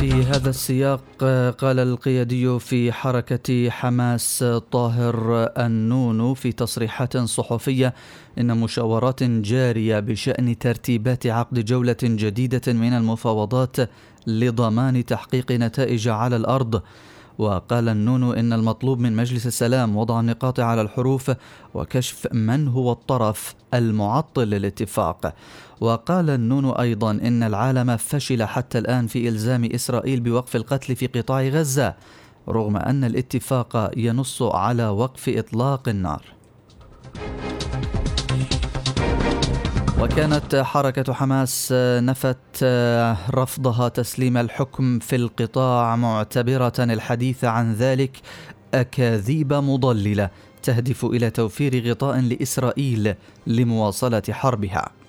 في هذا السياق قال القيادي في حركة حماس طاهر النونو في تصريحات صحفية إن مشاورات جارية بشأن ترتيبات عقد جولة جديدة من المفاوضات لضمان تحقيق نتائج على الأرض. وقال النونو إن المطلوب من مجلس السلام وضع النقاط على الحروف وكشف من هو الطرف المعطل للاتفاق. وقال النونو أيضا إن العالم فشل حتى الآن في إلزام إسرائيل بوقف القتل في قطاع غزة رغم أن الاتفاق ينص على وقف إطلاق النار. وكانت حركة حماس نفت رفضها تسليم الحكم في القطاع معتبرة الحديث عن ذلك أكاذيب مضللة تهدف إلى توفير غطاء لإسرائيل لمواصلة حربها.